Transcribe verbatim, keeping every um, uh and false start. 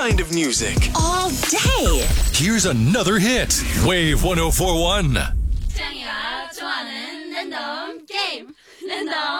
kind of music. All day. Here's another hit. Wave one oh four one. 짱이가 좋아하는 랜덤 게임 랜덤